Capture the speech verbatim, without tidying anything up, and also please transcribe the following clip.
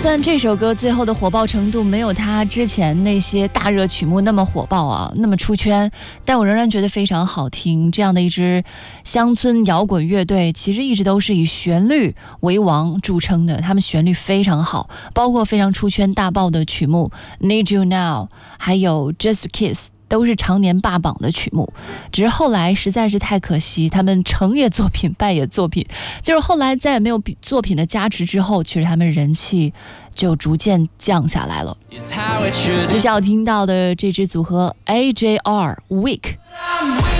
算这首歌最后的火爆程度没有他之前那些大热曲目那么火爆啊，那么出圈，但我仍然觉得非常好听。这样的一支乡村摇滚乐队，其实一直都是以旋律为王著称的，他们旋律非常好，包括非常出圈大爆的曲目 Need You Now 还有 Just Kiss，都是常年霸榜的曲目，只是后来实在是太可惜，他们成也作品败也作品，就是后来再也没有作品的加持之后，其实他们人气就逐渐降下来了。接下来要听到的这支组合 A J R Weak。